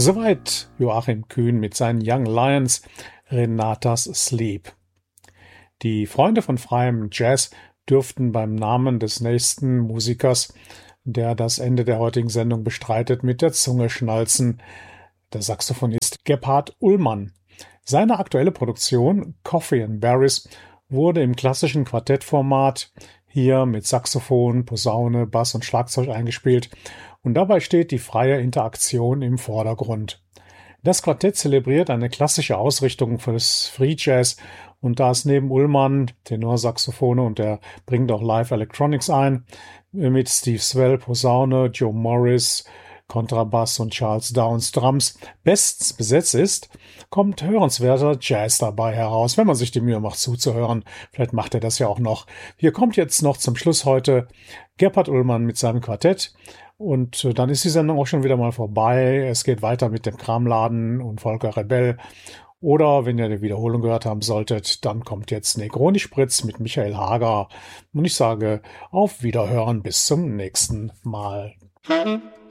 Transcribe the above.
Soweit Joachim Kühn mit seinen Young Lions, Renatas Sleep. Die Freunde von freiem Jazz dürften beim Namen des nächsten Musikers, der das Ende der heutigen Sendung bestreitet, mit der Zunge schnalzen. Der Saxophonist Gebhard Ullmann. Seine aktuelle Produktion Coffee and Berries wurde im klassischen Quartettformat hier mit Saxophon, Posaune, Bass und Schlagzeug eingespielt und dabei steht die freie Interaktion im Vordergrund. Das Quartett zelebriert eine klassische Ausrichtung fürs Free Jazz und da es neben Ullmann Tenorsaxophone und er bringt auch Live Electronics ein, mit Steve Swell Posaune, Joe Morris Kontrabass und Charles Downs Drums bestens besetzt ist, kommt hörenswerter Jazz dabei heraus, wenn man sich die Mühe macht zuzuhören. Vielleicht macht er das ja auch noch. Hier kommt jetzt noch zum Schluss heute Gebhard Ullmann mit seinem Quartett. Und dann ist die Sendung auch schon wieder mal vorbei. Es geht weiter mit dem Kramladen und Volker Rebell. Oder wenn ihr die Wiederholung gehört haben solltet, dann kommt jetzt Negroni Spritz mit Michael Hager. Und ich sage auf Wiederhören bis zum nächsten Mal.